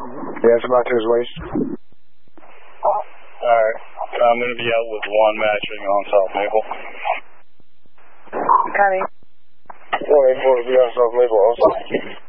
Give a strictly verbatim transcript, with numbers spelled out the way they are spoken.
Yeah, it's about to his waist. Alright. I'm going to be out with one matching on South Maple. Copy. one eight four to be on South Maple also.